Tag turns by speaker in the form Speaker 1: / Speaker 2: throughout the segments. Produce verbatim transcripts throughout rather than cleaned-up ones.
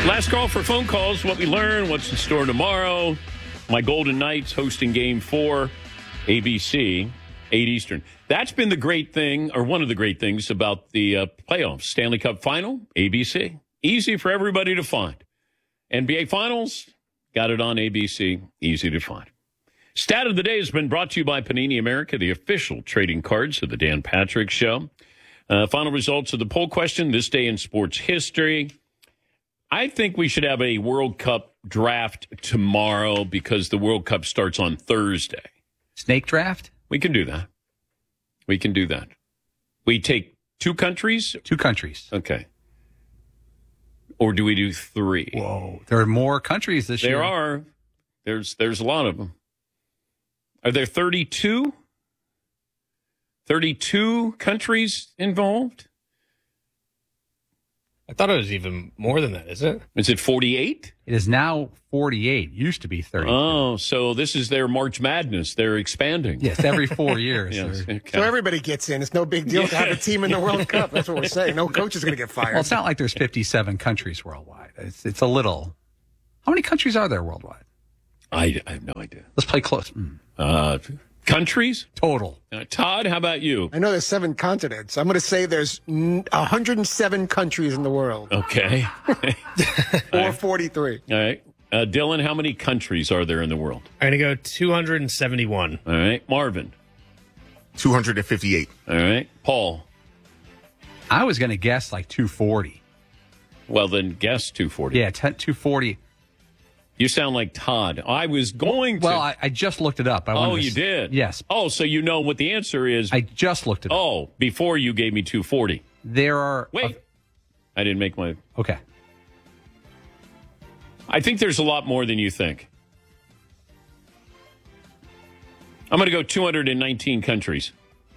Speaker 1: Last call for phone calls. What we learn, what's in store tomorrow. My Golden Knights hosting game four, A B C, eight Eastern. That's been the great thing, or one of the great things about the uh, playoffs. Stanley Cup Final, A B C. Easy for everybody to find. N B A Finals, got it on A B C. Easy to find. Stat of the day has been brought to you by Panini America, the official trading cards of the Dan Patrick Show. Uh, final results of the poll question, this day in sports history. I think we should have a World Cup draft tomorrow because the World Cup starts on Thursday.
Speaker 2: Snake draft?
Speaker 1: We can do that. We can do that. We take two countries?
Speaker 2: Two countries.
Speaker 1: Okay. Or do we do three?
Speaker 2: Whoa. There are more countries this
Speaker 1: there
Speaker 2: year.
Speaker 1: There are. There's there's a lot of them. Are there thirty-two? thirty-two countries involved?
Speaker 3: I thought it was even more than that, is it?
Speaker 1: Is it forty-eight?
Speaker 2: It is now forty-eight. Used to be thirty.
Speaker 1: Oh, so this is their March Madness. They're expanding.
Speaker 2: Yes, every four years.
Speaker 1: Yes, okay.
Speaker 4: So everybody gets in. It's no big deal to have a team in the World Cup. That's what we're saying. No coach is going to get fired.
Speaker 2: Well, it's not like there's fifty-seven countries worldwide. It's it's a little. How many countries are there worldwide?
Speaker 1: I, I have no idea.
Speaker 2: Let's play close. Mm.
Speaker 1: Uh, countries?
Speaker 2: Total.
Speaker 1: Uh, Todd, how about you?
Speaker 4: I know there's seven continents. I'm going to say there's one hundred seven countries in the world.
Speaker 1: Okay.
Speaker 4: Or forty-three.
Speaker 1: All right. Uh, Dylan, how many countries are there in the world?
Speaker 3: I'm going to go two hundred seventy-one.
Speaker 1: All right. Marvin?
Speaker 5: two hundred fifty-eight.
Speaker 1: All right. Paul?
Speaker 2: I was going to guess like two forty.
Speaker 1: Well, then guess two forty.
Speaker 2: Yeah, two forty.
Speaker 1: You sound like Todd. I was going to.
Speaker 2: Well, I, I just looked it up. I
Speaker 1: oh,
Speaker 2: to
Speaker 1: you
Speaker 2: s-
Speaker 1: did?
Speaker 2: Yes.
Speaker 1: Oh, so you know what the answer is.
Speaker 2: I just looked it up.
Speaker 1: Oh, before you gave me two forty.
Speaker 2: There are.
Speaker 1: Wait. I didn't make my.
Speaker 2: Okay.
Speaker 1: I think there's a lot more than you think. I'm going to go two hundred nineteen countries.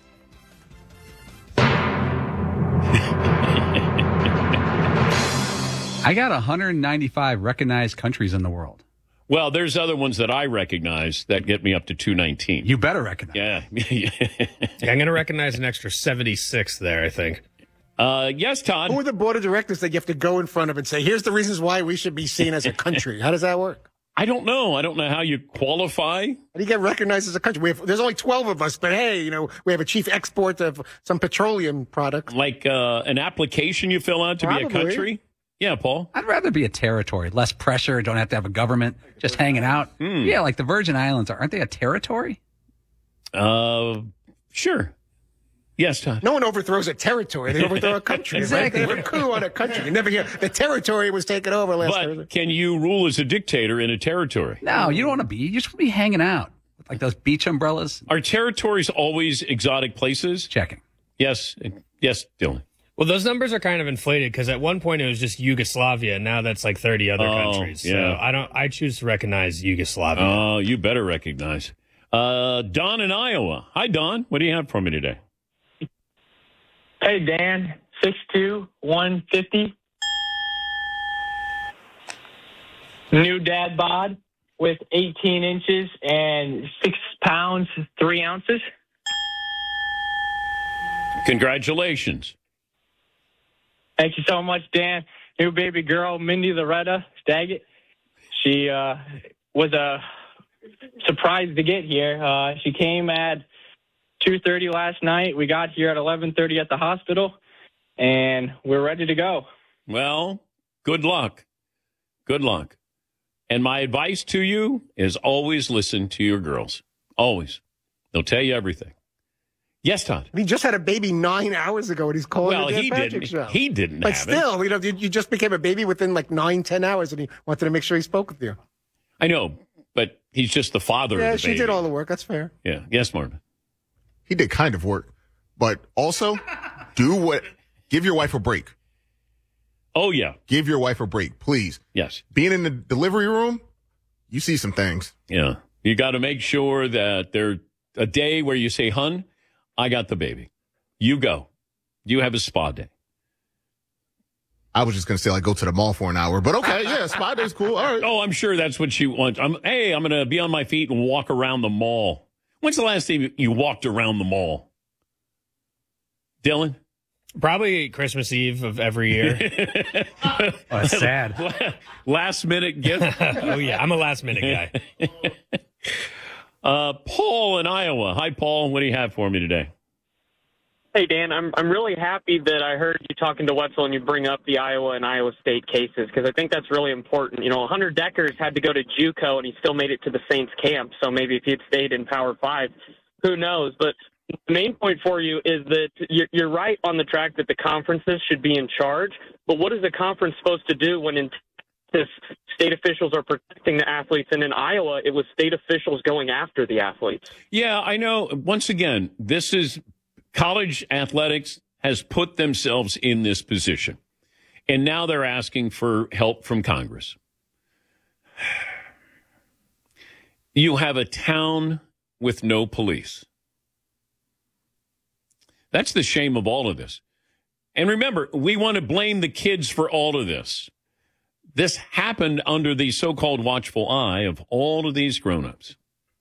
Speaker 2: I got one hundred ninety-five recognized countries in the world.
Speaker 1: Well, there's other ones that I recognize that get me up to two nineteen.
Speaker 2: You better recognize.
Speaker 1: Yeah.
Speaker 3: Yeah, I'm going to recognize an extra seventy-six there, I think.
Speaker 1: Uh, yes, Todd.
Speaker 4: Who are the board of directors that you have to go in front of and say, here's the reasons why we should be seen as a country? How does that work?
Speaker 1: I don't know. I don't know how you qualify.
Speaker 4: How do you get recognized as a country? We have, there's only twelve of us, but hey, you know, we have a chief export of some petroleum product.
Speaker 1: Like uh, an application you fill out to
Speaker 4: Probably.
Speaker 1: be a country? Yeah, Paul.
Speaker 2: I'd rather be a territory. Less pressure. Don't have to have a government. Just hanging out.
Speaker 1: Mm.
Speaker 2: Yeah, like the Virgin Islands. Aren't they a territory?
Speaker 1: Uh, sure. Yes, Todd.
Speaker 4: No one overthrows a territory. They overthrow a country.
Speaker 2: Exactly.
Speaker 4: Right? They have a coup on a country. You never hear the territory was taken over last
Speaker 1: But
Speaker 4: Thursday.
Speaker 1: can you rule as a dictator in a territory?
Speaker 2: No, you don't want to be. You just want to be hanging out. Like those beach umbrellas.
Speaker 1: Are territories always exotic places?
Speaker 2: Checking.
Speaker 1: Yes. Yes, Dylan.
Speaker 3: Well, those numbers are kind of inflated because at one point it was just Yugoslavia, and now that's like thirty other
Speaker 1: Oh,
Speaker 3: countries.
Speaker 1: yeah.
Speaker 3: So I don't. I choose to recognize Yugoslavia.
Speaker 1: Oh, you better recognize. Uh, Don in Iowa. Hi, Don. What do you have for me today?
Speaker 6: Hey, Dan, six two, one fifty. New dad bod with eighteen inches and six pounds, three ounces.
Speaker 1: Congratulations.
Speaker 6: Thank you so much, Dan. New baby girl, Mindy Loretta Staggett. She uh, was a surprise to get here. Uh, she came at two thirty last night. We got here at eleven thirty at the hospital, and we're ready to go.
Speaker 1: Well, good luck. Good luck. And my advice to you is always listen to your girls. Always. They'll tell you everything. Yes, Todd.
Speaker 4: He just had a baby nine hours ago, and he's calling
Speaker 1: Well,
Speaker 4: the Dan
Speaker 1: he
Speaker 4: Patrick
Speaker 1: didn't.
Speaker 4: Show.
Speaker 1: He didn't
Speaker 4: But
Speaker 1: have it.
Speaker 4: still, you know, you, you just became a baby within like nine, ten hours, and he wanted to make sure he spoke with you.
Speaker 1: I know, but he's just the father
Speaker 4: Yeah,
Speaker 1: of the
Speaker 4: she
Speaker 1: baby.
Speaker 4: did all the work. That's fair.
Speaker 1: Yeah. Yes, Marvin.
Speaker 5: He did kind of work, but also do what, give your wife a break.
Speaker 1: Oh, yeah.
Speaker 5: Give your wife a break, please.
Speaker 1: Yes.
Speaker 5: Being in the delivery room, you see some things.
Speaker 1: Yeah. You got to make sure that there's a day where you say, hun, I got the baby. You go. You have a spa day.
Speaker 5: I was just going to say, like, go to the mall for an hour, but okay, yeah, spa day's cool. All right.
Speaker 1: Oh, I'm sure that's what she wants. I'm, hey, I'm going to be on my feet and walk around the mall. When's the last time you walked around the mall? Dylan?
Speaker 3: Probably Christmas Eve of every year.
Speaker 2: Oh, that's sad.
Speaker 1: Last minute gift.
Speaker 3: Oh, yeah. I'm a last minute guy.
Speaker 1: uh, Paul in Iowa. Hi, Paul. What do you have for me today?
Speaker 7: Hey, Dan, I'm I'm really happy that I heard you talking to Wetzel and you bring up the Iowa and Iowa State cases because I think that's really important. You know, Hunter Deckers had to go to JUCO and he still made it to the Saints camp. So maybe if he had stayed in Power Five, who knows? But the main point for you is that you're, you're right on the track that the conferences should be in charge. But what is the conference supposed to do when in Texas state officials are protecting the athletes, and in Iowa it was state officials going after the athletes?
Speaker 1: Yeah, I know. Once again, this is college athletics has put themselves in this position, and now they're asking for help from Congress. You have a town with no police. That's the shame of all of this. And remember, we want to blame the kids for all of this. This happened under the so-called watchful eye of all of these grown-ups.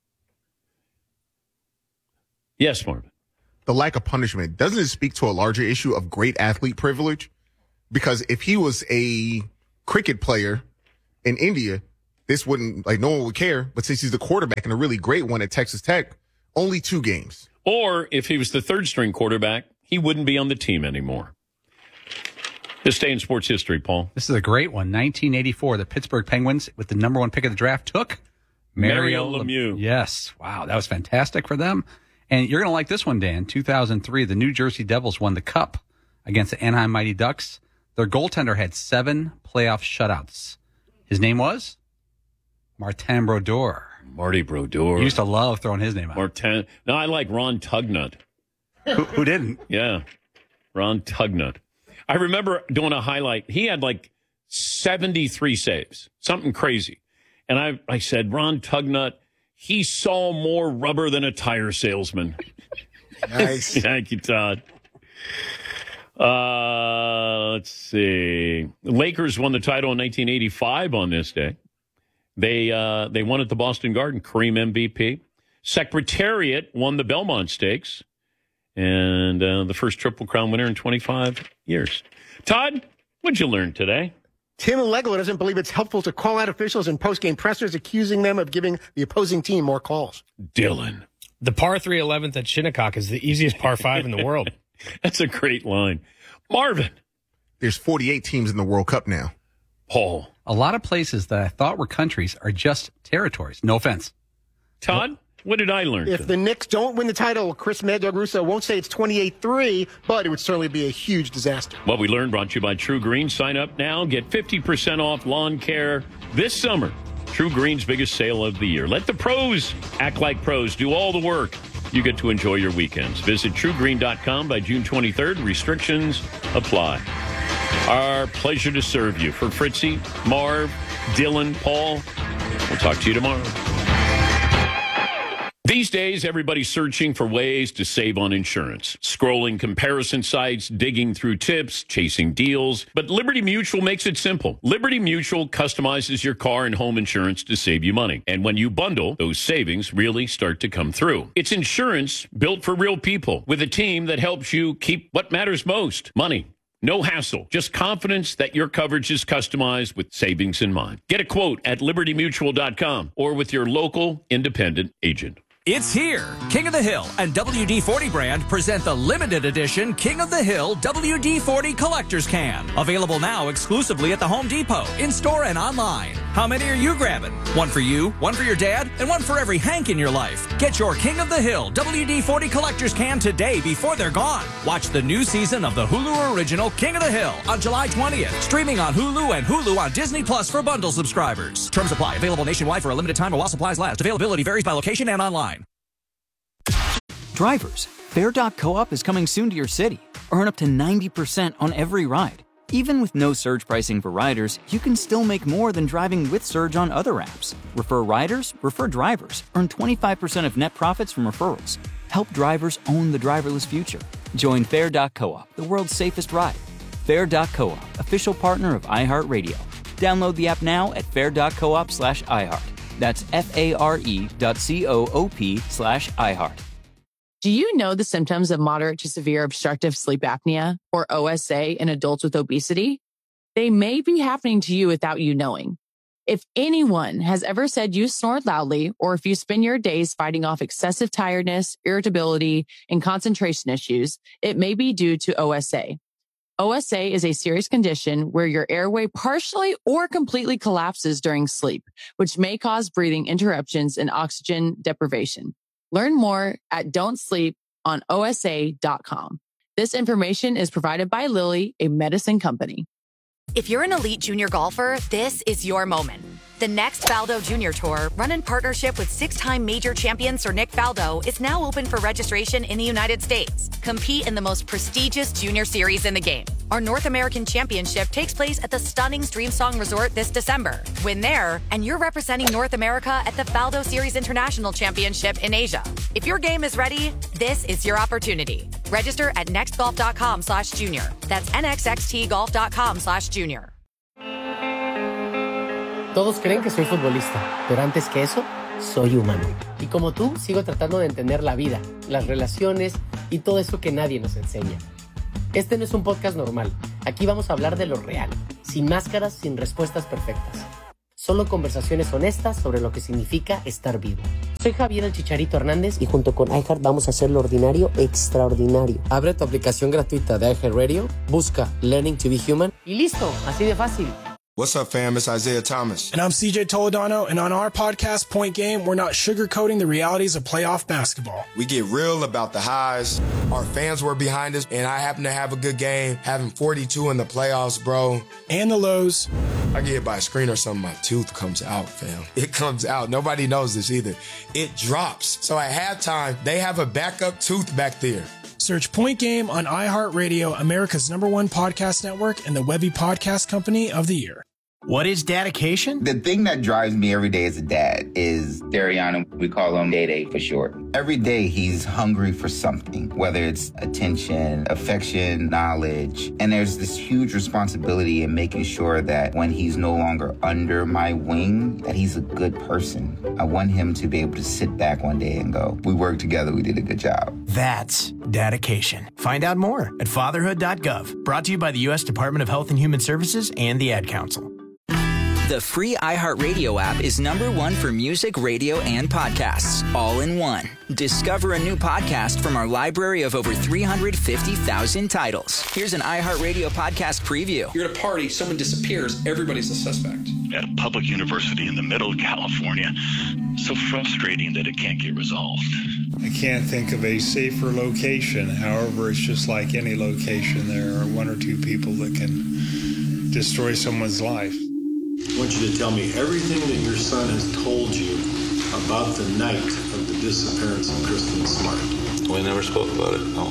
Speaker 1: Yes, Marvin.
Speaker 5: The lack of punishment, doesn't it speak to a larger issue of great athlete privilege? Because if he was a cricket player in India, this wouldn't, like, no one would care. But since he's the quarterback and a really great one at Texas Tech, only two games.
Speaker 1: Or if he was the third string quarterback, he wouldn't be on the team anymore. This day in sports history, Paul.
Speaker 2: This is a great one. nineteen eighty-four, the Pittsburgh Penguins, with the number one pick of the draft, took
Speaker 1: Mario,
Speaker 2: Mario
Speaker 1: Lemieux.
Speaker 2: Yes. Wow, that was fantastic for them. And you're going to like this one, Dan. two thousand three, the New Jersey Devils won the Cup against the Anaheim Mighty Ducks. Their goaltender had seven playoff shutouts. His name was Martin Brodeur.
Speaker 1: Marty Brodeur.
Speaker 2: You used to love throwing his name out.
Speaker 1: Martin. No, I like Ron Tugnut.
Speaker 2: who, who didn't?
Speaker 1: Yeah, Ron Tugnut. I remember doing a highlight. He had like seventy-three saves, something crazy. And I, I said, Ron Tugnut, he saw more rubber than a tire salesman.
Speaker 4: Nice.
Speaker 1: Thank you, Todd. Uh, let's see. The Lakers won the title in nineteen eighty-five on this day. They uh, they won at the Boston Garden. Kareem M V P. Secretariat won the Belmont Stakes. And uh, the first Triple Crown winner in twenty-five years. Todd, what'd you learn today?
Speaker 4: Tim Legler doesn't believe it's helpful to call out officials in post-game pressers, accusing them of giving the opposing team more calls.
Speaker 1: Dylan.
Speaker 3: The par three eleventh at Shinnecock is the easiest par five in the world.
Speaker 1: That's a great line. Marvin.
Speaker 5: There's forty-eight teams in the World Cup now.
Speaker 1: Paul.
Speaker 2: A lot of places that I thought were countries are just territories. No offense.
Speaker 1: Todd, what did I learn?
Speaker 4: If
Speaker 1: today?
Speaker 4: the Knicks don't win the title, Chris Mad Dog Russo won't say it's twenty-eight three, but it would certainly be a huge disaster.
Speaker 1: What we learned brought to you by True Green. Sign up now. Get fifty percent off lawn care this summer. True Green's biggest sale of the year. Let the pros act like pros. Do all the work. You get to enjoy your weekends. Visit true green dot com by June twenty-third. Restrictions apply. Our pleasure to serve you. For Fritzy, Marv, Dylan, Paul, we'll talk to you tomorrow. These days, everybody's searching for ways to save on insurance. Scrolling comparison sites, digging through tips, chasing deals. But Liberty Mutual makes it simple. Liberty Mutual customizes your car and home insurance to save you money. And when you bundle, those savings really start to come through. It's insurance built for real people with a team that helps you keep what matters most, money. No hassle, just confidence that your coverage is customized with savings in mind. Get a quote at liberty mutual dot com or with your local independent agent.
Speaker 8: It's here. King of the Hill and W D forty brand present the limited edition King of the Hill W D forty Collector's Can. Available now exclusively at the Home Depot, in-store and online. How many are you grabbing? One for you, one for your dad, and one for every Hank in your life. Get your King of the Hill W D forty Collector's Can today before they're gone. Watch the new season of the Hulu original King of the Hill on July twentieth. Streaming on Hulu and Hulu on Disney Plus for bundle subscribers. Terms apply. Available nationwide for a limited time while supplies last. Availability varies by location and online.
Speaker 9: Drivers, Fair dot coop is coming soon to your city. Earn up to ninety percent on every ride. Even with no surge pricing for riders, you can still make more than driving with Surge on other apps. Refer riders, refer drivers. Earn twenty-five percent of net profits from referrals. Help drivers own the driverless future. Join Fair dot coop, the world's safest ride. Fair dot coop, official partner of iHeartRadio. Download the app now at fair dot coop slash iHeart. That's F A R E dot C O O P slash iHeart.
Speaker 10: Do you know the symptoms of moderate to severe obstructive sleep apnea, or O S A, in adults with obesity? They may be happening to you without you knowing. If anyone has ever said you snore loudly, or if you spend your days fighting off excessive tiredness, irritability, and concentration issues, it may be due to O S A. O S A is a serious condition where your airway partially or completely collapses during sleep, which may cause breathing interruptions and oxygen deprivation. Learn more at don't sleep on O S A dot com. This information is provided by Lilly, a medicine company.
Speaker 11: If you're an elite junior golfer, this is your moment. The next Faldo Junior Tour, run in partnership with six-time major champion Sir Nick Faldo, is now open for registration in the United States. Compete in the most prestigious junior series in the game. Our North American Championship takes place at the stunning Streamsong Resort this December. Win there, and you're representing North America at the Faldo Series International Championship in Asia. If your game is ready, this is your opportunity. Register at nextgolf.com slash junior. That's nxxtgolf.com slash junior.
Speaker 12: Todos creen que soy futbolista, pero antes que eso, soy humano. Y como tú, sigo tratando de entender la vida, las relaciones y todo eso que nadie nos enseña. Este no es un podcast normal. Aquí vamos a hablar de lo real, sin máscaras, sin respuestas perfectas. Solo conversaciones honestas sobre lo que significa estar vivo. Soy Javier el Chicharito Hernández y junto con iHeart vamos a hacer lo ordinario extraordinario. Abre tu aplicación gratuita de iHeartRadio, busca Learning to be Human y listo, así de fácil.
Speaker 13: What's up, fam? It's Isaiah Thomas.
Speaker 14: And I'm C J Toledano, and on our podcast, Point Game, we're not sugarcoating the realities of playoff basketball.
Speaker 13: We get real about the highs. Our fans were behind us, and I happen to have a good game, having forty-two in the playoffs, bro.
Speaker 14: And the lows.
Speaker 13: I get hit by a screen or something, my tooth comes out, fam. It comes out. Nobody knows this either. It drops. So at halftime, they have a backup tooth back there.
Speaker 14: Search Point Game on iHeartRadio, America's number one podcast network, and the Webby Podcast Company of the Year.
Speaker 15: What is dedication?
Speaker 16: The thing that drives me every day as a dad is Dariana. We call him Day Day for short. Every day he's hungry for something, whether it's attention, affection, knowledge. And there's this huge responsibility in making sure that when he's no longer under my wing, that he's a good person. I want him to be able to sit back one day and go, we worked together, we did a good job.
Speaker 15: That's dedication. Find out more at fatherhood dot gov. Brought to you by the U S Department of Health and Human Services and the Ad Council.
Speaker 8: The free iHeartRadio app is number one for music, radio, and podcasts, all in one. Discover a new podcast from our library of over three hundred fifty thousand titles. Here's an iHeartRadio podcast preview.
Speaker 17: You're at a party, someone disappears, everybody's a suspect.
Speaker 18: At a public university in the middle of California, so frustrating that it can't get resolved.
Speaker 19: I can't think of a safer location. However, it's just like any location. There are one or two people that can destroy someone's life.
Speaker 20: I want you to tell me everything that your son has told you about the night of the disappearance of Kristen Smart.
Speaker 21: We never spoke about it, no.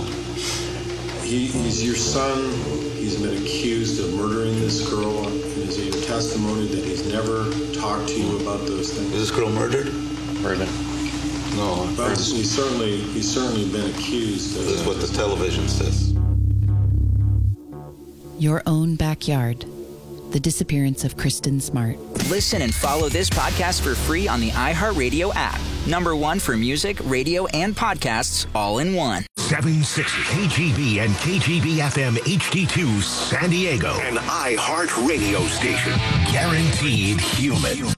Speaker 20: He, he's your son. He's been accused of murdering this girl. Is it your testimony that he's never talked to you about those things?
Speaker 21: Is this girl murdered?
Speaker 20: Murdered.
Speaker 21: No.
Speaker 20: But he's certainly, he's certainly been accused of
Speaker 21: This is
Speaker 20: that.
Speaker 21: what the television says.
Speaker 22: Your own backyard. The disappearance of Kristen Smart.
Speaker 8: Listen and follow this podcast for free on the iHeartRadio app. Number one for music, radio, and podcasts, all in one.
Speaker 23: seven sixty K G B and K G B F M H D two San Diego. An iHeartRadio station. Guaranteed human.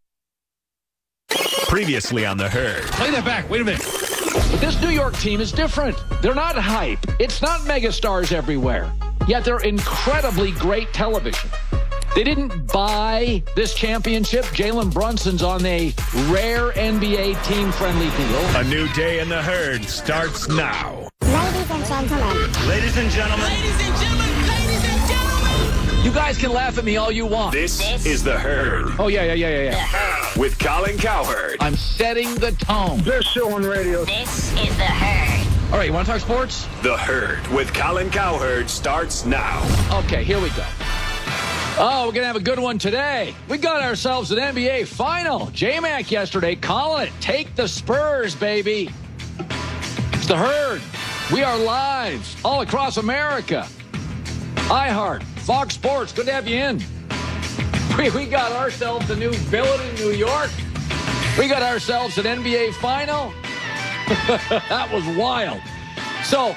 Speaker 24: Previously on The Herd.
Speaker 25: Play that back. Wait a minute. But this New York team is different. They're not hype. It's not megastars everywhere. Yet they're incredibly great television. They didn't buy this championship. Jalen Brunson's on a rare N B A team-friendly deal.
Speaker 24: A new day in The Herd starts now.
Speaker 26: Ladies and gentlemen.
Speaker 24: Ladies and gentlemen.
Speaker 25: Ladies and gentlemen. Ladies and gentlemen. You guys can laugh at me all you want.
Speaker 24: This, this is The Herd.
Speaker 25: Oh, yeah, yeah, yeah, yeah, yeah.
Speaker 24: With Colin Cowherd.
Speaker 25: I'm setting the tone.
Speaker 26: Best show on radio.
Speaker 22: This is The Herd.
Speaker 25: All right, you want to talk sports?
Speaker 24: The Herd with Colin Cowherd starts now.
Speaker 25: Okay, here we go. Oh, we're going to have a good one today. We got ourselves an N B A final. J-Mac yesterday calling it. Take the Spurs, baby. It's The Herd. We are live all across America. iHeart, Fox Sports, good to have you in. We, we got ourselves a new billet in New York. We got ourselves an N B A final. That was wild. So,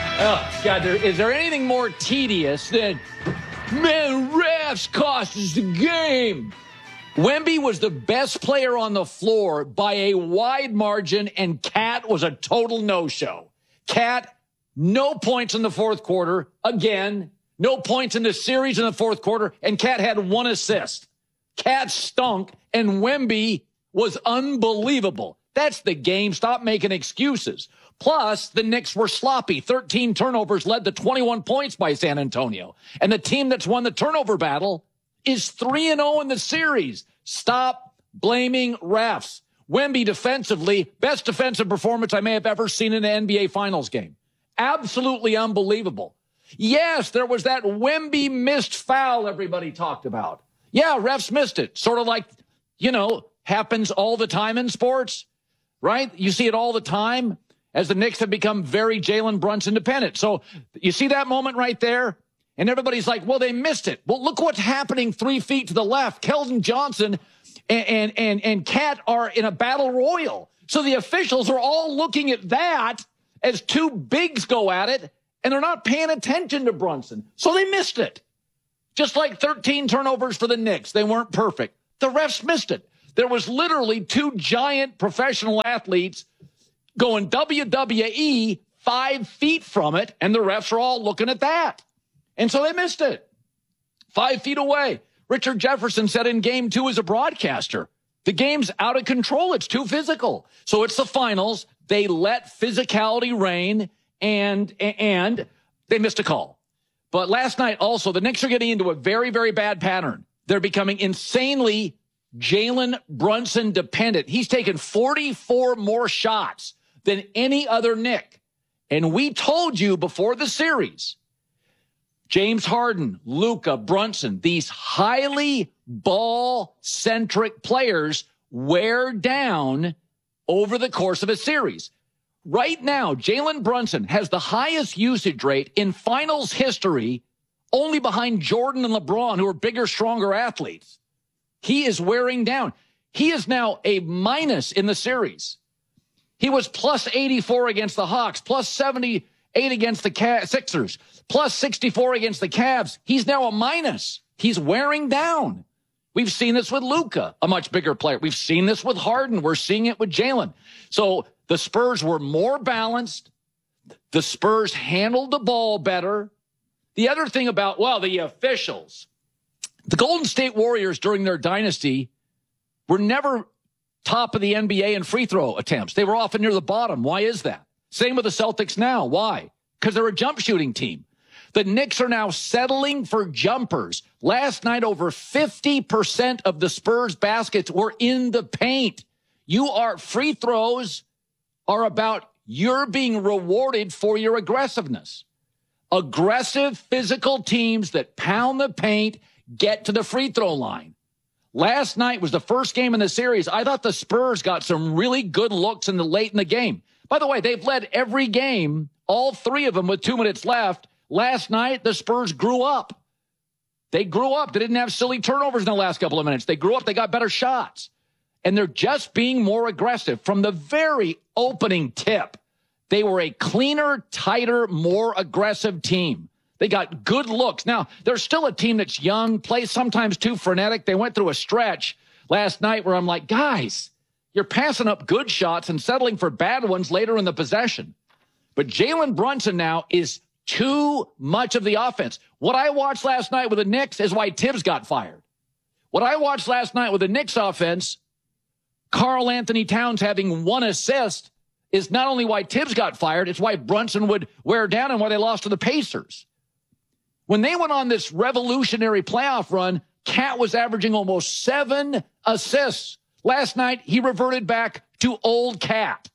Speaker 25: oh, God, there, is there anything more tedious than, man, refs cost us the game? Wemby was the best player on the floor by a wide margin, and Cat was a total no-show. Cat, no points in the fourth quarter. Again, no points in the series in the fourth quarter, and Cat had one assist. Cat stunk, and Wemby was unbelievable. That's the game. Stop making excuses. Plus, the Knicks were sloppy. thirteen turnovers led to twenty-one points by San Antonio. And the team that's won the turnover battle is three and oh in the series. Stop blaming refs. Wemby defensively, best defensive performance I may have ever seen in an N B A Finals game. Absolutely unbelievable. Yes, there was that Wemby missed foul everybody talked about. Yeah, refs missed it. Sort of like, you know, happens all the time in sports, right? You see it all the time as the Knicks have become very Jalen Brunson dependent. So you see that moment right there? And everybody's like, well, they missed it. Well, look what's happening three feet to the left. Keldon Johnson and, and, and, and Cat are in a battle royal. So the officials are all looking at that as two bigs go at it, and they're not paying attention to Brunson. So they missed it. Just like thirteen turnovers for the Knicks. They weren't perfect. The refs missed it. There was literally two giant professional athletes going W W E five feet from it, and the refs are all looking at that. And so they missed it. Five feet away. Richard Jefferson said in game two as a broadcaster, the game's out of control. It's too physical. So it's the finals. They let physicality reign, and, and they missed a call. But last night also, the Knicks are getting into a very, very bad pattern. They're becoming insanely Jalen Brunson dependent. He's taken forty-four more shots than any other Knick. And we told you before the series, James Harden, Luka, Brunson, these highly ball-centric players wear down over the course of a series. Right now, Jalen Brunson has the highest usage rate in finals history, only behind Jordan and LeBron, who are bigger, stronger athletes. He is wearing down. He is now a minus in the series. He was plus eighty-four against the Hawks, plus seventy-eight against the Sixers, plus sixty-four against the Cavs. He's now a minus. He's wearing down. We've seen this with Luka, a much bigger player. We've seen this with Harden. We're seeing it with Jalen. So the Spurs were more balanced. The Spurs handled the ball better. The other thing about, well, the officials, the Golden State Warriors during their dynasty were never top of the N B A in free throw attempts. They were often near the bottom. Why is that? Same with the Celtics now. Why? Because they're a jump shooting team. The Knicks are now settling for jumpers. Last night, over fifty percent of the Spurs baskets were in the paint. You are, free throws are about you're being rewarded for your aggressiveness. Aggressive physical teams that pound the paint get to the free throw line. Last night was the first game in the series. I thought the Spurs got some really good looks in the late in the game. By the way, they've led every game, all three of them with two minutes left. Last night, the Spurs grew up. They grew up. They didn't have silly turnovers in the last couple of minutes. They grew up. They got better shots. And they're just being more aggressive. From the very opening tip, they were a cleaner, tighter, more aggressive team. They got good looks. Now, they're still a team that's young, plays sometimes too frenetic. They went through a stretch last night where I'm like, guys, you're passing up good shots and settling for bad ones later in the possession. But Jalen Brunson now is too much of the offense. What I watched last night with the Knicks is why Tibbs got fired. What I watched last night with the Knicks offense, Karl Anthony Towns having one assist, is not only why Tibbs got fired, it's why Brunson would wear down and why they lost to the Pacers. When they went on this revolutionary playoff run, Cat was averaging almost seven assists. Last night, he reverted back to old Cat.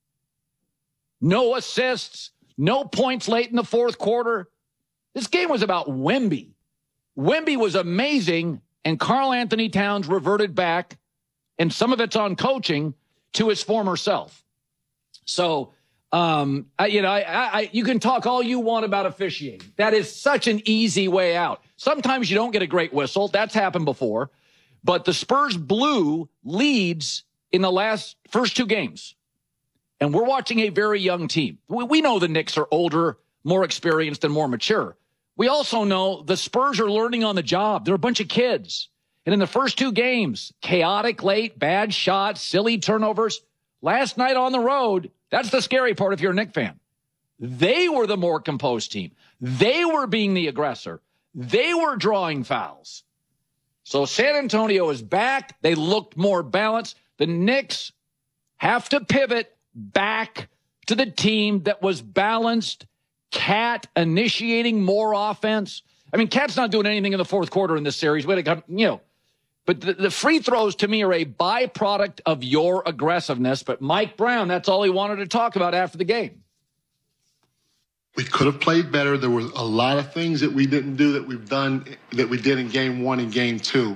Speaker 25: No assists, no points late in the fourth quarter. This game was about Wemby. Wemby was amazing, and Karl Anthony Towns reverted back, and some of it's on coaching, to his former self. So, um, I, you know, I, I, you can talk all you want about officiating. That is such an easy way out. Sometimes you don't get a great whistle. That's happened before. But the Spurs blew leads in the last first two games. And we're watching a very young team. We, we know the Knicks are older, more experienced, and more mature. We also know the Spurs are learning on the job. They're a bunch of kids. And in the first two games, chaotic late, bad shots, silly turnovers. Last night on the road, that's the scary part if you're a Knicks fan. They were the more composed team. They were being the aggressor. They were drawing fouls. So San Antonio is back. They looked more balanced. The Knicks have to pivot back to the team that was balanced. Cat initiating more offense. I mean, Cat's not doing anything in the fourth quarter in this series. Wait, you know, but the, the free throws to me are a byproduct of your aggressiveness. But Mike Brown, that's all he wanted to talk about after the game.
Speaker 2: We could have played better. There were a lot of things that we didn't do that we've done, that we did in game one and game two.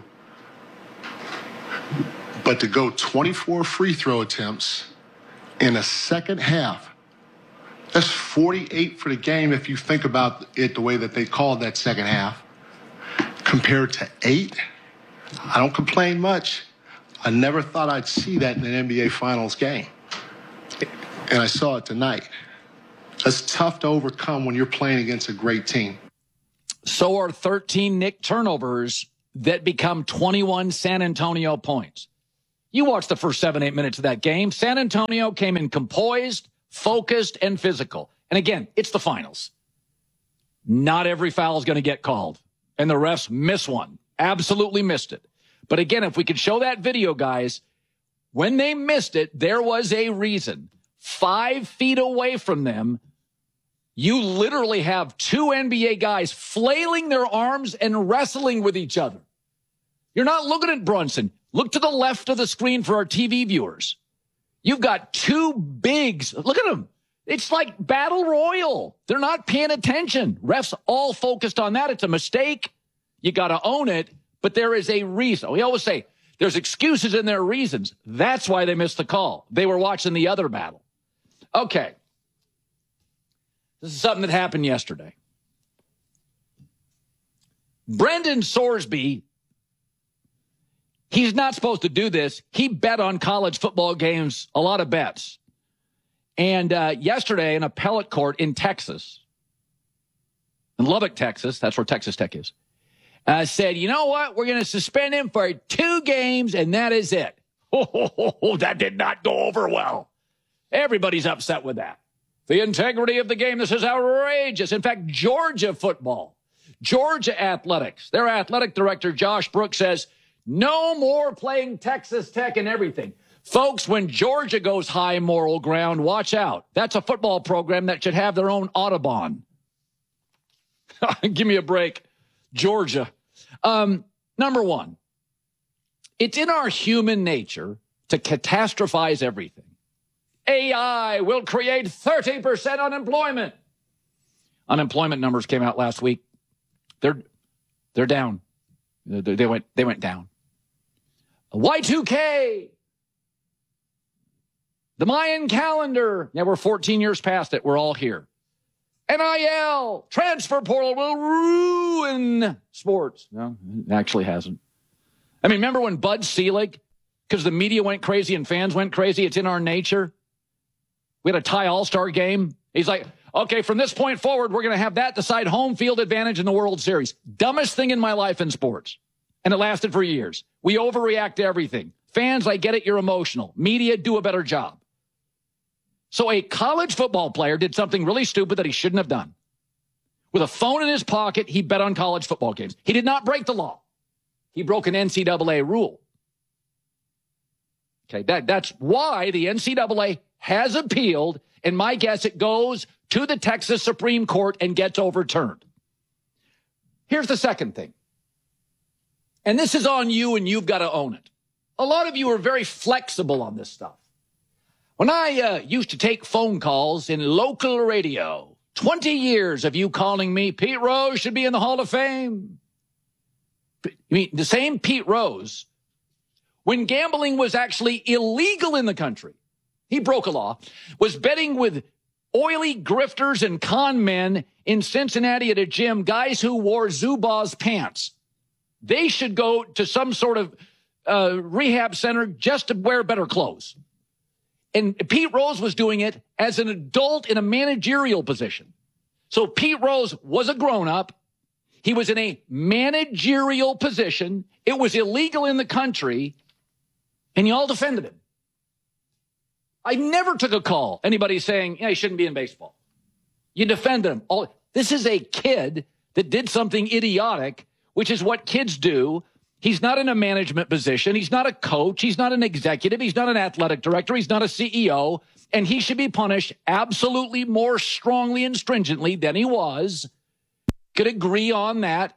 Speaker 2: But to go twenty-four free throw attempts in a second half, that's forty-eight for the game if you think about it the way that they called that second half. Compared to eight, I don't complain much. I never thought I'd see that in an N B A Finals game. And I saw it tonight. That's tough to overcome when you're playing against a great team.
Speaker 25: So are thirteen Knick turnovers that become twenty-one San Antonio points. You watched the first seven, eight minutes of that game. San Antonio came in composed, focused, and physical. And again, it's the finals. Not every foul is going to get called. And the refs miss one. Absolutely missed it. But again, if we could show that video, guys, when they missed it, there was a reason. Five feet away from them, you literally have two N B A guys flailing their arms and wrestling with each other. You're not looking at Brunson. Look to the left of the screen for our T V viewers. You've got two bigs. Look at them. It's like battle royal. They're not paying attention. Refs all focused on that. It's a mistake. You got to own it. But there is a reason. We always say there's excuses and there are reasons. That's why they missed the call. They were watching the other battle. Okay. This is something that happened yesterday. Brendan Sorsby, he's not supposed to do this. He bet on college football games, a lot of bets. And uh, yesterday, an appellate court in Texas, in Lubbock, Texas, that's where Texas Tech is, uh, said, you know what? We're going to suspend him for two games, and that is it. Oh, that did not go over well. Everybody's upset with that. The integrity of the game, this is outrageous. In fact, Georgia football, Georgia athletics, their athletic director, Josh Brooks, says, no more playing Texas Tech and everything. Folks, when Georgia goes high moral ground, watch out. That's a football program that should have their own Audubon. Give me a break. Georgia. Um, number one, it's in our human nature to catastrophize everything. A I will create thirty percent unemployment. Unemployment numbers came out last week. They're, they're down. They, they went, they went down. Y two K. The Mayan calendar. Yeah, we're fourteen years past it. We're all here. N I L. Transfer portal will ruin sports. No, it actually hasn't. I mean, remember when Bud Selig, because the media went crazy and fans went crazy, it's in our nature. We had a tie all-star game. He's like, okay, from this point forward, we're going to have that decide home field advantage in the World Series. Dumbest thing in my life in sports. And it lasted for years. We overreact to everything. Fans, I get it, you're emotional. Media, do a better job. So a college football player did something really stupid that he shouldn't have done. With a phone in his pocket, he bet on college football games. He did not break the law. He broke an N C double A rule. Okay, that, that's why the N C double A has appealed, and my guess it goes to the Texas Supreme Court and gets overturned. Here's the second thing. And this is on you, and you've got to own it. A lot of you are very flexible on this stuff. When I uh, used to take phone calls in local radio, twenty years of you calling me, Pete Rose should be in the Hall of Fame. I mean, the same Pete Rose, when gambling was actually illegal in the country, he broke a law, was betting with oily grifters and con men in Cincinnati at a gym, guys who wore Zubaz pants. They should go to some sort of uh, rehab center just to wear better clothes. And Pete Rose was doing it as an adult in a managerial position. So Pete Rose was a grown-up. He was in a managerial position. It was illegal in the country, and you all defended him. I never took a call, anybody saying, yeah, he shouldn't be in baseball. You defended him. All, this is a kid that did something idiotic, which is what kids do. He's not in a management position. He's not a coach. He's not an executive. He's not an athletic director. He's not a C E O. And he should be punished absolutely more strongly and stringently than he was. Could agree on that.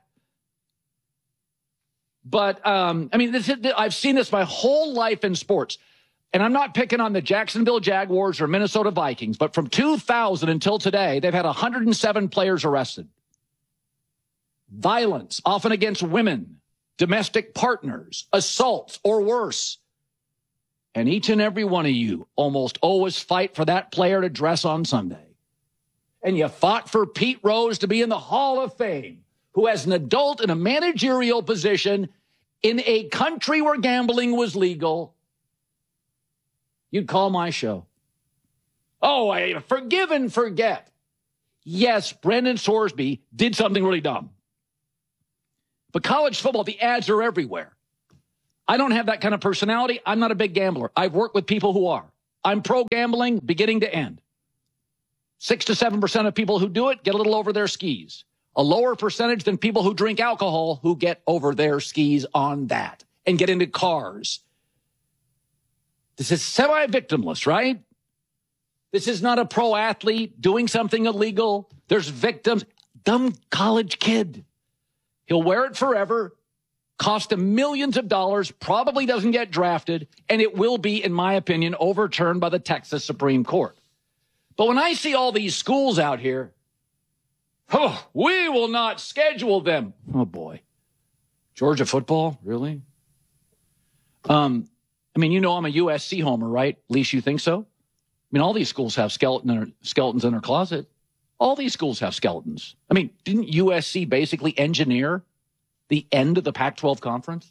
Speaker 25: But, um, I mean, this is, I've seen this my whole life in sports. And I'm not picking on the Jacksonville Jaguars or Minnesota Vikings, but from two thousand until today, they've had one hundred seven players arrested. Violence, often against women, domestic partners, assaults, or worse. And each and every one of you almost always fight for that player to dress on Sunday. And you fought for Pete Rose to be in the Hall of Fame, who as an adult in a managerial position in a country where gambling was legal, you'd call my show. Oh, I forgive and forget. Yes, Brendan Sorsby did something really dumb. But college football, the ads are everywhere. I don't have that kind of personality. I'm not a big gambler. I've worked with people who are. I'm pro-gambling beginning to end. Six to seven percent of people who do it get a little over their skis. A lower percentage than people who drink alcohol who get over their skis on that and get into cars. This is semi-victimless, right? This is not a pro athlete doing something illegal. There's victims. Dumb college kid. He'll wear it forever, cost him millions of dollars, probably doesn't get drafted, and it will be, in my opinion, overturned by the Texas Supreme Court. But when I see all these schools out here, oh, we will not schedule them. Oh, boy. Georgia football? Really? Um, I mean, you know I'm a U S C homer, right? At least you think so? I mean, all these schools have skeleton in their, skeletons in their closet. All these schools have skeletons. I mean, didn't U S C basically engineer the end of the Pac twelve conference?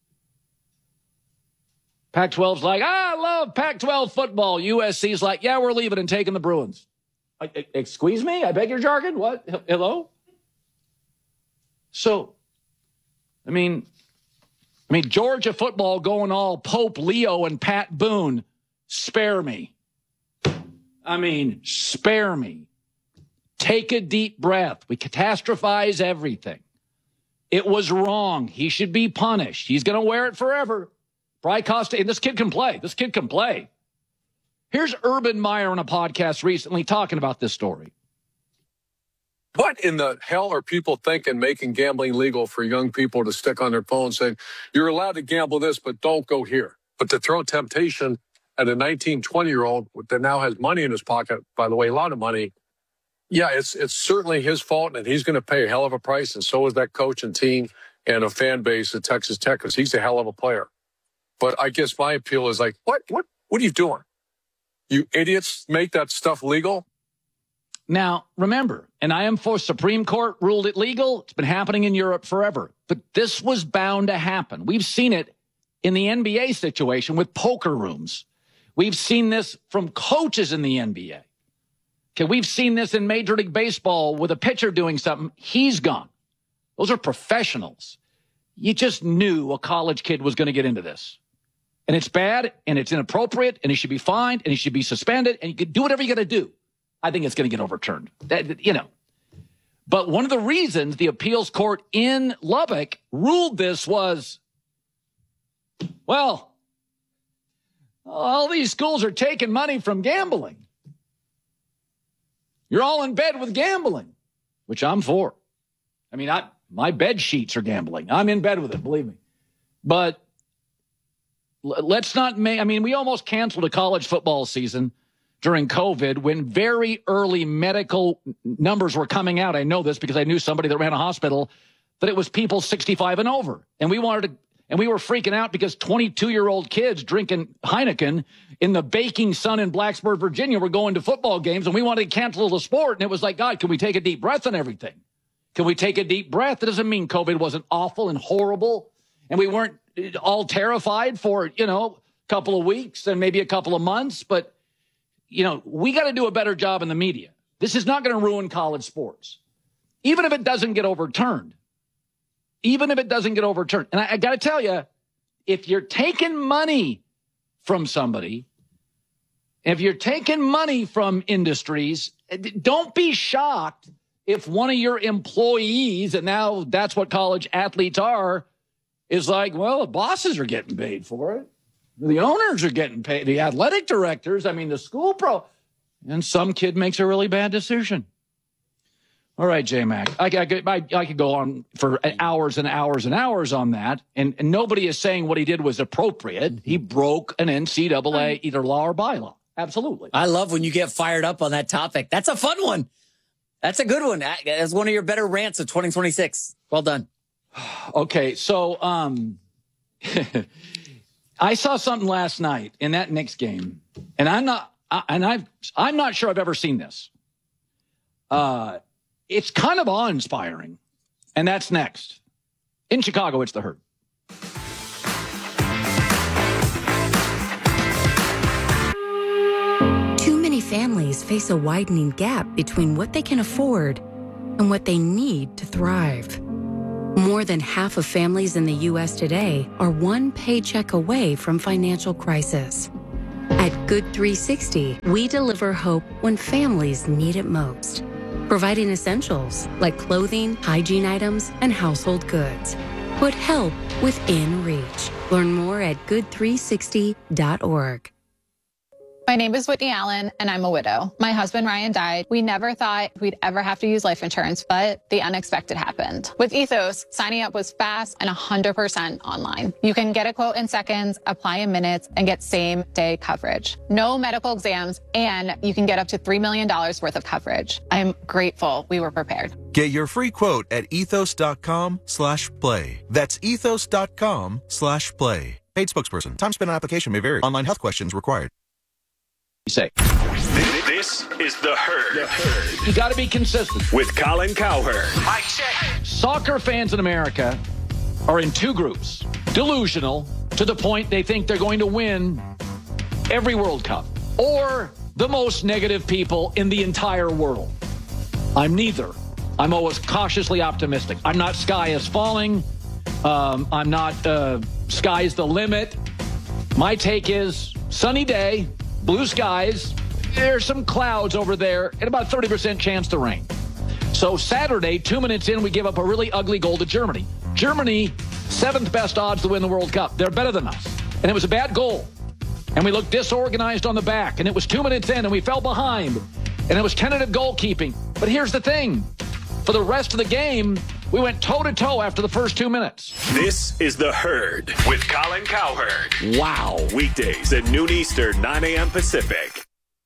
Speaker 25: Pac twelve's like, ah, I love Pac twelve football. U S C's like, yeah, we're leaving and taking the Bruins. I, I, excuse me? I beg your jargon? What? H- hello? So, I mean, I mean, Georgia football going all Pope Leo and Pat Boone. Spare me. I mean, spare me. Take a deep breath. We catastrophize everything. It was wrong. He should be punished. He's going to wear it forever. Bry Costa, and this kid can play. This kid can play. Here's Urban Meyer on a podcast recently talking about this story.
Speaker 1: What in the hell are people thinking making gambling legal for young people to stick on their phone saying, you're allowed to gamble this, but don't go here. But to throw temptation at a nineteen, twenty-year-old that now has money in his pocket, by the way, a lot of money, yeah, it's it's certainly his fault, and he's going to pay a hell of a price, and so is that coach and team and a fan base at Texas Tech because he's a hell of a player. But I guess my appeal is like, what, what, what are you doing? You idiots make that stuff legal?
Speaker 25: Now, remember, and I am for Supreme Court ruled it legal. It's been happening in Europe forever. But this was bound to happen. We've seen it in the N B A situation with poker rooms. We've seen this from coaches in the N B A. Okay, we've seen this in Major League Baseball with a pitcher doing something. He's gone. Those are professionals. You just knew a college kid was going to get into this. And it's bad, and it's inappropriate, and he should be fined, and he should be suspended, and you can do whatever you got to do. I think it's going to get overturned. That, you know. But one of the reasons the appeals court in Lubbock ruled this was, well, all these schools are taking money from gambling. You're all in bed with gambling, which I'm for. I mean, I, my bed sheets are gambling. I'm in bed with it, believe me. But l- let's not make, I mean, we almost canceled a college football season during COVID when very early medical numbers were coming out. I know this because I knew somebody that ran a hospital, that it was people sixty-five and over. And we wanted to, and we were freaking out because twenty-two-year-old kids drinking Heineken in the baking sun in Blacksburg, Virginia, were going to football games, and we wanted to cancel the sport. And it was like, God, can we take a deep breath and everything? Can we take a deep breath? That doesn't mean COVID wasn't awful and horrible, and we weren't all terrified for, you know, a couple of weeks and maybe a couple of months, but you know, we got to do a better job in the media. This is not going to ruin college sports, even if it doesn't get overturned. Even if it doesn't get overturned. And I, I got to tell you, if you're taking money from somebody, if you're taking money from industries, don't be shocked if one of your employees, and now that's what college athletes are, is like, well, the bosses are getting paid for it. The owners are getting paid. The athletic directors, I mean, the school pro. And some kid makes a really bad decision. All right, J-Mac. I, I, I, I could go on for hours and hours and hours on that. And, and nobody is saying what he did was appropriate. He broke an N C double A either law or bylaw. Absolutely.
Speaker 3: I love when you get fired up on that topic. That's a fun one. That's a good one. That's one of your better rants of twenty twenty-six. Well done.
Speaker 25: Okay, so um, I saw something last night in that Knicks game, and I'm not, I, and I, I'm not sure I've ever seen this. Uh, it's kind of awe-inspiring, and that's next. In Chicago, it's the Herd.
Speaker 4: Too many families face a widening gap between what they can afford and what they need to thrive. More than half of families in the U S today are one paycheck away from financial crisis. At Good three sixty, we deliver hope when families need it most, providing essentials like clothing, hygiene items, and household goods. Put help within reach. Learn more at good three sixty dot org.
Speaker 5: My name is Whitney Allen, and I'm a widow. My husband, Ryan, died. We never thought we'd ever have to use life insurance, but the unexpected happened. With Ethos, signing up was fast and one hundred percent online. You can get a quote in seconds, apply in minutes, and get same-day coverage. No medical exams, and you can get up to three million dollars worth of coverage. I'm grateful we were prepared.
Speaker 6: Get your free quote at ethos.com slash play. That's ethos.com slash play. Paid spokesperson. Time spent on application may vary. Online health questions required.
Speaker 25: Say.
Speaker 24: This is The Herd. The Herd.
Speaker 25: You got to be consistent.
Speaker 24: With Colin Cowherd.
Speaker 25: Mike check. Soccer fans in America are in two groups. Delusional to the point they think they're going to win every World Cup. Or the most negative people in the entire world. I'm neither. I'm always cautiously optimistic. I'm not sky is falling. Um, I'm not uh, sky's the limit. My take is sunny day. Blue skies, there's some clouds over there, and about thirty percent chance to rain. So Saturday, two minutes in, we give up a really ugly goal to Germany. Germany, seventh best odds to win the World Cup. They're better than us. And it was a bad goal. And we looked disorganized on the back, and it was two minutes in, and we fell behind. And it was tentative goalkeeping. But here's the thing. For the rest of the game, we went toe-to-toe after the first two minutes.
Speaker 24: This is The Herd with Colin Cowherd.
Speaker 25: Wow.
Speaker 24: Weekdays at noon Eastern, nine a.m. Pacific.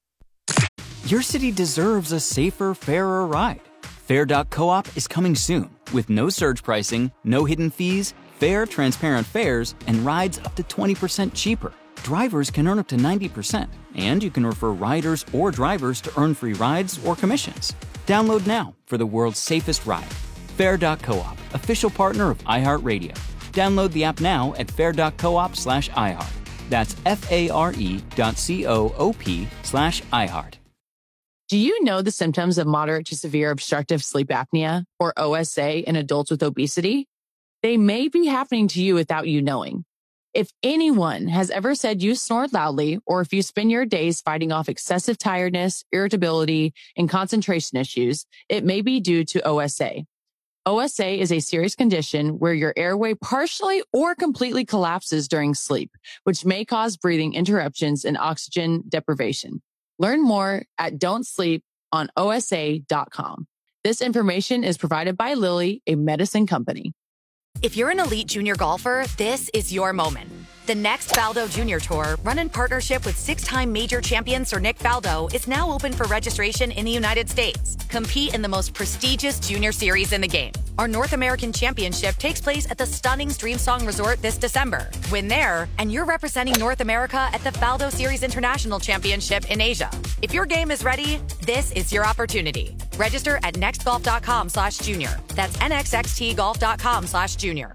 Speaker 7: Your city deserves a safer, fairer ride. Fair dot coop is coming soon with no surge pricing, no hidden fees, fair, transparent fares, and rides up to twenty percent cheaper. Drivers can earn up to ninety percent, and you can refer riders or drivers to earn free rides or commissions. Download now for the world's safest ride. Fair dot coop, official partner of iHeartRadio. Download the app now at fair dot coop slash iHeart. That's F-A-R-E dot C-O-O-P slash iHeart.
Speaker 10: Do you know the symptoms of moderate to severe obstructive sleep apnea, or O S A, in adults with obesity? They may be happening to you without you knowing. If anyone has ever said you snore loudly, or if you spend your days fighting off excessive tiredness, irritability, and concentration issues, it may be due to O S A. O S A is a serious condition where your airway partially or completely collapses during sleep, which may cause breathing interruptions and oxygen deprivation. Learn more at don't sleep on O S A dot com. This information is provided by Lilly, a medicine company.
Speaker 11: If you're an elite junior golfer, this is your moment. The next Faldo Junior Tour, run in partnership with six-time major champion Sir Nick Faldo, is now open for registration in the United States. Compete in the most prestigious junior series in the game. Our North American Championship takes place at the stunning Streamsong Resort this December. Win there, and you're representing North America at the Faldo Series International Championship in Asia. If your game is ready, this is your opportunity. Register at nextgolf.com slash junior. That's nxxtgolf.com slash junior.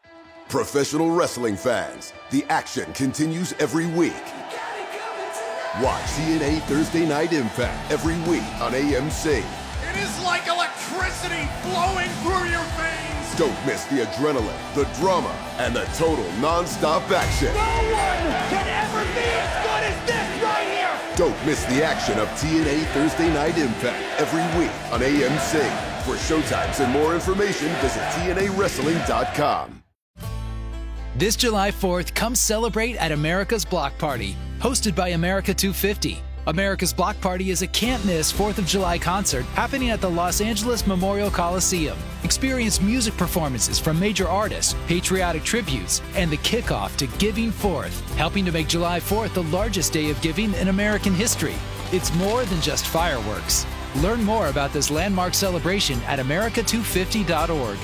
Speaker 9: Professional wrestling fans, the action continues every week. Watch T N A Thursday Night Impact every week on A M C.
Speaker 12: It is like electricity flowing through your veins.
Speaker 9: Don't miss the adrenaline, the drama, and the total non-stop action.
Speaker 12: No one can ever be as good as this right here.
Speaker 9: Don't miss the action of T N A Thursday Night Impact every week on A M C. For showtimes and more information, visit T N A wrestling dot com.
Speaker 13: This July fourth, come celebrate at America's Block Party, hosted by America two fifty. America's Block Party is a can't-miss fourth of July concert happening at the Los Angeles Memorial Coliseum. Experience music performances from major artists, patriotic tributes, and the kickoff to Giving Fourth, helping to make July fourth the largest day of giving in American history. It's more than just fireworks. Learn more about this landmark celebration at America two fifty dot org.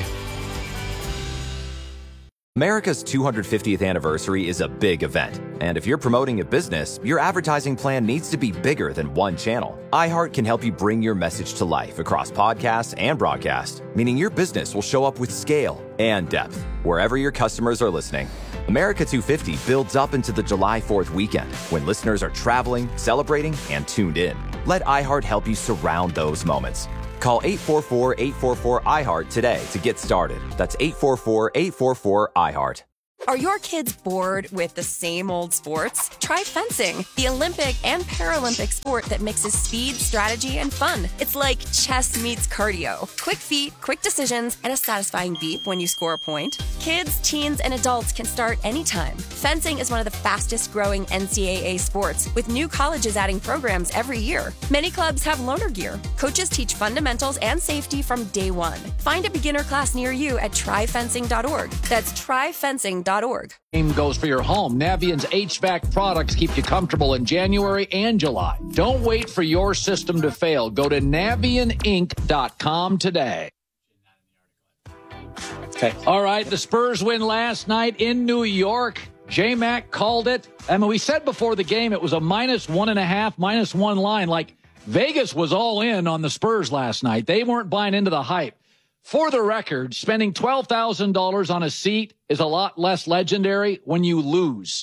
Speaker 14: America's two hundred fiftieth anniversary is a big event, and if you're promoting a business, your advertising plan needs to be bigger than one channel. iHeart can help you bring your message to life across podcasts and broadcast, meaning your business will show up with scale and depth wherever your customers are listening. America two fifty builds up into the July fourth weekend when listeners are traveling, celebrating, and tuned in. Let iHeart help you surround those moments. Call eight four four, eight four four, I heart today to get started. That's eight four four, eight four four, I heart.
Speaker 15: Are your kids bored with the same old sports? Try fencing, the Olympic and Paralympic sport that mixes speed, strategy, and fun. It's like chess meets cardio. Quick feet, quick decisions, and a satisfying beep when you score a point. Kids, teens, and adults can start anytime. Fencing is one of the fastest growing N C double A sports, with new colleges adding programs every year. Many clubs have loaner gear. Coaches teach fundamentals and safety from day one. Find a beginner class near you at try fencing dot org. That's try fencing dot org.
Speaker 25: Same goes for your home. Navient's H V A C products keep you comfortable in January and July. Don't wait for your system to fail. Go to navient inc dot com today. Okay. All right. The Spurs win last night in New York. J-Mac called it. I mean, we said before the game it was a minus one and a half, minus one line. Like, Vegas was all in on the Spurs last night. They weren't buying into the hype. For the record, spending twelve thousand dollars on a seat is a lot less legendary when you lose.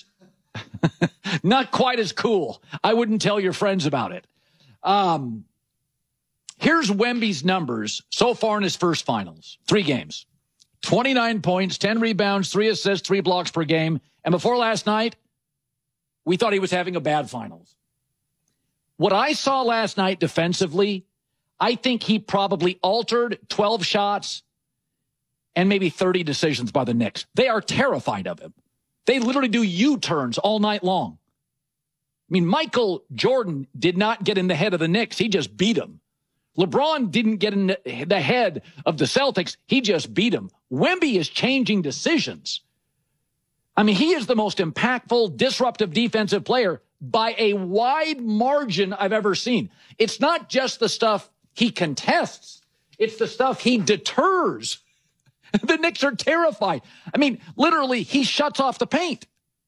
Speaker 25: Not quite as cool. I wouldn't tell your friends about it. Um, here's Wemby's numbers so far in his first finals. Three games. twenty-nine points, ten rebounds, three assists, three blocks per game. And before last night, we thought he was having a bad finals. What I saw last night defensively, I think he probably altered twelve shots and maybe thirty decisions by the Knicks. They are terrified of him. They literally do U-turns all night long. I mean, Michael Jordan did not get in the head of the Knicks. He just beat them. LeBron didn't get in the head of the Celtics. He just beat them. Wemby is changing decisions. I mean, he is the most impactful, disruptive defensive player by a wide margin I've ever seen. It's not just the stuff he contests. It's the stuff he deters. The Knicks are terrified. I mean, literally, he shuts off the paint.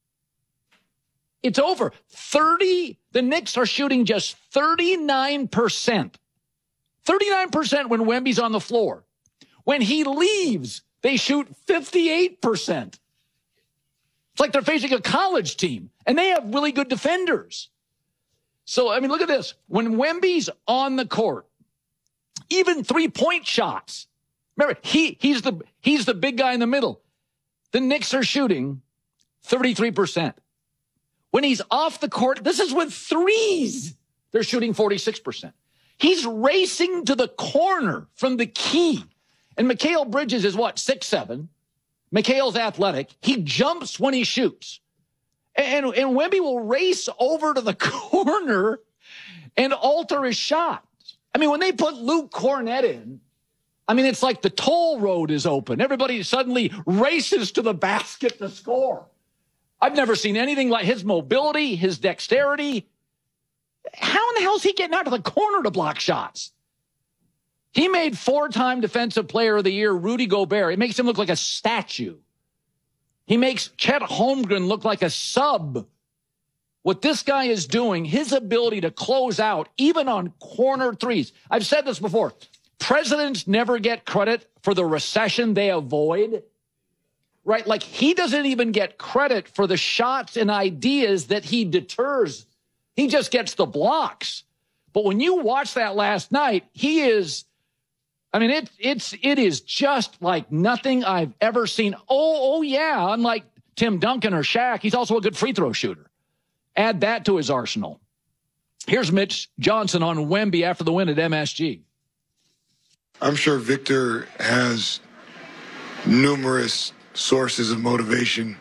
Speaker 25: It's over. thirty, the Knicks are shooting just thirty-nine percent. thirty-nine percent when Wemby's on the floor. When he leaves, they shoot fifty-eight percent. It's like they're facing a college team, and they have really good defenders. So, I mean, look at this. When Wemby's on the court, even three-point shots. Remember, he he's the he's the big guy in the middle. The Knicks are shooting thirty-three percent. When he's off the court, this is with threes. They're shooting forty-six percent. He's racing to the corner from the key. And Mikal Bridges is what, six seven. Mikal's athletic. He jumps when he shoots. And, and Wemby will race over to the corner and alter his shot. I mean, when they put Luke Cornett in, I mean, it's like the toll road is open. Everybody suddenly races to the basket to score. I've never seen anything like his mobility, his dexterity. How in the hell is he getting out to the corner to block shots? He made four-time Defensive Player of the Year Rudy Gobert. It makes him look like a statue. He makes Chet Holmgren look like a sub. What this guy is doing, his ability to close out, even on corner threes. I've said this before. Presidents never get credit for the recession they avoid. Right? Like, he doesn't even get credit for the shots and ideas that he deters. He just gets the blocks. But when you watch that last night, he is, I mean, it, it's, it is just like nothing I've ever seen. Oh, oh yeah. Unlike Tim Duncan or Shaq, he's also a good free throw shooter. Add that to his arsenal. Here's Mitch Johnson on Wemby after the win at M S G.
Speaker 16: I'm sure Victor has numerous sources of motivation,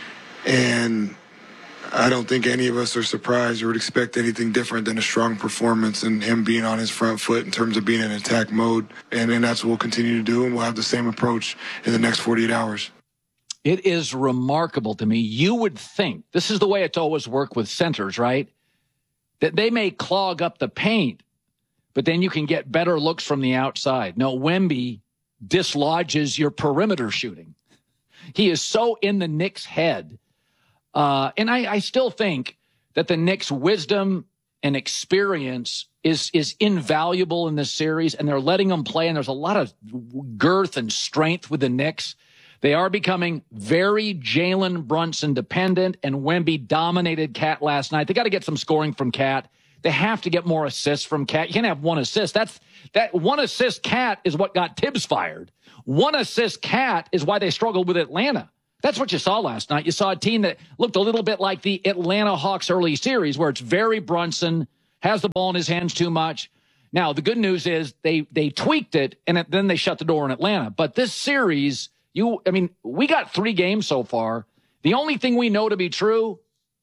Speaker 16: and I don't think any of us are surprised or would expect anything different than a strong performance and him being on his front foot in terms of being in attack mode. And, and that's what we'll continue to do, and we'll have the same approach in the next forty-eight hours.
Speaker 25: It is remarkable to me. You would think, this is the way it's always worked with centers, right? That they may clog up the paint, but then you can get better looks from the outside. No, Wemby dislodges your perimeter shooting. He is so in the Knicks' head. Uh, and I, I still think that the Knicks' wisdom and experience is, is invaluable in this series, and they're letting them play, and there's a lot of girth and strength with the Knicks. They are becoming very Jalen Brunson dependent, and Wemby dominated Cat last night. They got to get some scoring from Cat. They have to get more assists from Cat. You can't have one assist. That's that one assist Cat is what got Tibbs fired. One assist Cat is why they struggled with Atlanta. That's what you saw last night. You saw a team that looked a little bit like the Atlanta Hawks early series, where it's very Brunson, has the ball in his hands too much. Now, the good news is they they tweaked it, and it, then they shut the door in Atlanta. But this series, you, I mean, we got three games so far. The only thing we know to be true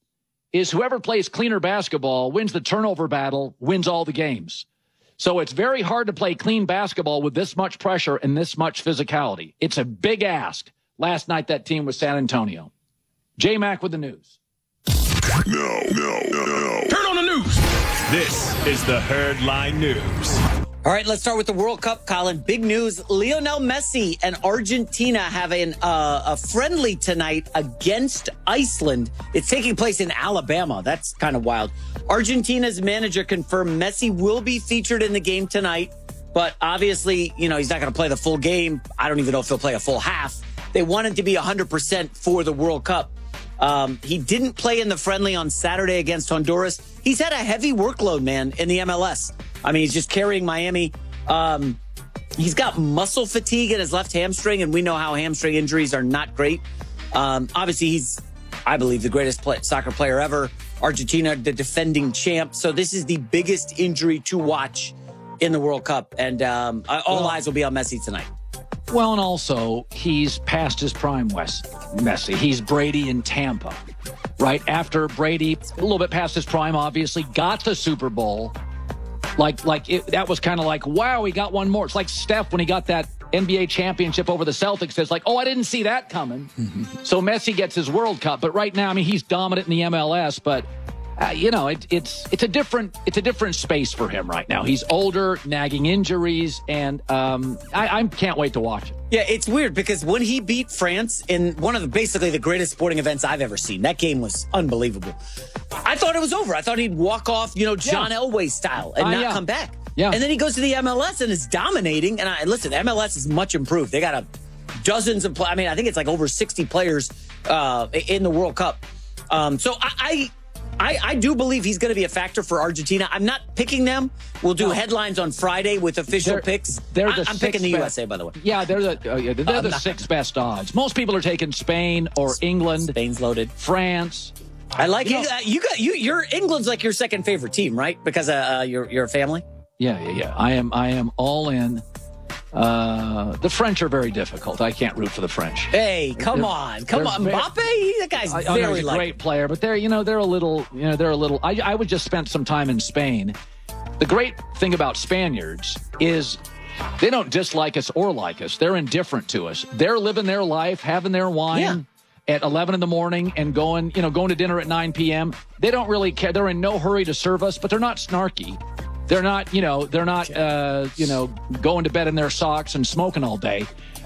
Speaker 25: is whoever plays cleaner basketball wins the turnover battle, wins all the games. So it's very hard to play clean basketball with this much pressure and this much physicality. It's a big ask. Last night, that team was San Antonio. J-Mac with the news.
Speaker 24: No, no, no, no. Turn on the news. This is the Herd Line News.
Speaker 3: All right, let's start with the World Cup, Colin. Big news. Lionel Messi and Argentina have an, uh, a friendly tonight against Iceland. It's taking place in Alabama. That's kind of wild. Argentina's manager confirmed Messi will be featured in the game tonight, but obviously, you know, he's not going to play the full game. I don't even know if he'll play a full half. They want him to be one hundred percent for the World Cup. Um, he didn't play in the friendly on Saturday against Honduras. He's had a heavy workload, man, in the M L S. I mean, he's just carrying Miami. Um, he's got muscle fatigue in his left hamstring, and we know how hamstring injuries are not great. Um, obviously, he's, I believe, the greatest play, soccer player ever. Argentina, the defending champ. So this is the biggest injury to watch in the World Cup. And um, all
Speaker 25: well,
Speaker 3: eyes will be on Messi tonight.
Speaker 25: Well, and also, he's past his prime, Wes, Messi. He's Brady in Tampa, right? After Brady, a little bit past his prime, obviously, got the Super Bowl. Like, like it, that was kind of like, wow, he got one more. It's like Steph when he got that N B A championship over the Celtics. It's like, oh, I didn't see that coming. Mm-hmm. So Messi gets his World Cup. But right now, I mean, he's dominant in the M L S, but Uh, you know, it, it's it's a different it's a different space for him right now. He's older, nagging injuries, and um, I, I can't wait to watch it.
Speaker 3: Yeah, it's weird because when he beat France in one of the basically the greatest sporting events I've ever seen, that game was unbelievable. I thought it was over. I thought he'd walk off, you know, John yeah. Elway style and uh, not
Speaker 25: yeah.
Speaker 3: come back.
Speaker 25: Yeah.
Speaker 3: And then he goes to the M L S and is dominating. And I listen, M L S is much improved. They got a dozens of. I mean, I think it's like over sixty players uh, in the World Cup. Um, so I. I I, I do believe he's going to be a factor for Argentina. I'm not picking them. We'll do no. headlines on Friday with official
Speaker 25: they're,
Speaker 3: picks.
Speaker 25: They're the
Speaker 3: I, I'm picking the
Speaker 25: best.
Speaker 3: U S A, by the way.
Speaker 25: Yeah, they're the uh, yeah, they're uh, the not, sixth best odds. Most people are taking Spain or England.
Speaker 3: Spain's loaded.
Speaker 25: France.
Speaker 3: I like
Speaker 25: you
Speaker 3: it.
Speaker 25: Know,
Speaker 3: uh, you got you. Your England's like your second favorite team, right? Because uh, uh, your your family.
Speaker 25: Yeah, yeah, yeah. I am. I am all in. Uh, the French are very difficult. I can't root for the French.
Speaker 3: Hey, come they're, on, come on, very, Mbappe. That guy's
Speaker 25: I,
Speaker 3: very
Speaker 25: I know he's a
Speaker 3: like
Speaker 25: great player, but they're you know they're a little you know they're a little. I I would just spend some time in Spain. The great thing about Spaniards is they don't dislike us or like us. They're indifferent to us. They're living their life, having their wine. Yeah. At eleven in the morning and going, you know, going to dinner at nine p.m. They don't really care. They're in no hurry to serve us, but they're not snarky. They're not, you know, they're not, uh, you know, going to bed in their socks and smoking all day.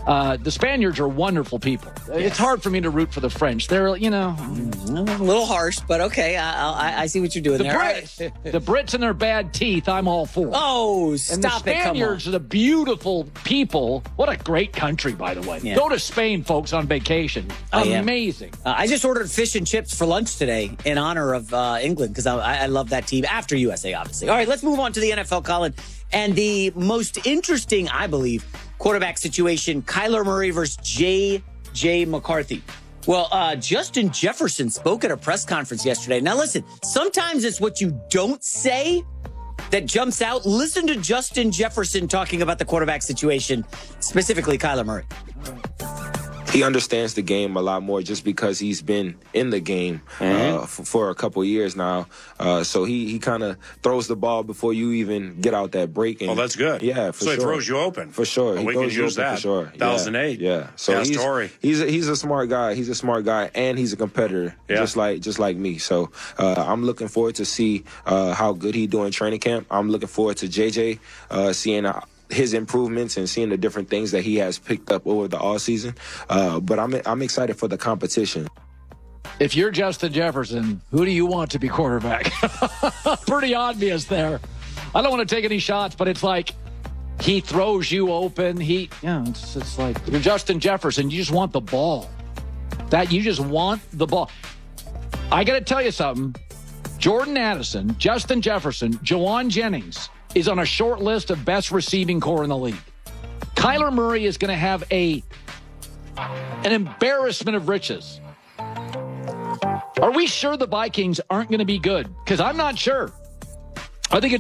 Speaker 25: Uh, the Spaniards are wonderful people. Yes. It's hard for me to root for the French. They're, you know...
Speaker 3: A little harsh, but okay. I, I, I see what you're doing
Speaker 25: the
Speaker 3: there.
Speaker 25: Brits, the Brits and their bad teeth, I'm all for.
Speaker 3: Oh, stop
Speaker 25: and the
Speaker 3: it.
Speaker 25: Spaniards are the beautiful people. What a great country, by the way. Yeah. Go to Spain, folks, on vacation. Oh, amazing.
Speaker 3: Yeah. Uh, I just ordered fish and chips for lunch today in honor of uh, England because I, I love that team after U S A, obviously. All right, let's move on to the N F L, Colin. And the most interesting, I believe, quarterback situation, Kyler Murray versus J J. McCarthy. Well, uh, Justin Jefferson spoke at a press conference yesterday. Now, listen, sometimes it's what you don't say that jumps out. Listen to Justin Jefferson talking about the quarterback situation, specifically Kyler Murray.
Speaker 8: He understands the game a lot more just because he's been in the game
Speaker 3: mm-hmm.
Speaker 8: uh, for, for a couple years now. Uh, so he, he kind of throws the ball before you even get out that break. And,
Speaker 17: oh, that's good.
Speaker 8: Yeah, for
Speaker 17: so
Speaker 8: sure.
Speaker 17: he throws you open.
Speaker 8: For sure.
Speaker 17: Well,
Speaker 8: he
Speaker 17: we
Speaker 8: throws
Speaker 17: can
Speaker 8: you
Speaker 17: use
Speaker 8: open
Speaker 17: that.
Speaker 8: For sure.
Speaker 17: two thousand eight.
Speaker 8: Yeah. yeah. So
Speaker 17: yeah,
Speaker 8: he's,
Speaker 17: story.
Speaker 8: he's, a, he's a smart guy. He's a smart guy, and he's a competitor, yeah. just like just like me. So uh, I'm looking forward to see uh, how good he do in training camp. I'm looking forward to J J uh, seeing uh, his improvements and seeing the different things that he has picked up over the offseason. Uh, but I'm I'm excited for the competition.
Speaker 25: If you're Justin Jefferson, who do you want to be quarterback? Pretty obvious there. I don't want to take any shots, but it's like he throws you open. He, yeah, it's, it's like you're Justin Jefferson. You just want the ball. That you just want the ball. I got to tell you something. Jordan Addison, Justin Jefferson, Jawan Jennings is on a short list of best receiving core in the league. Kyler Murray is going to have a an embarrassment of riches. Are we sure the Vikings aren't going to be good? Because I'm not sure. I think it's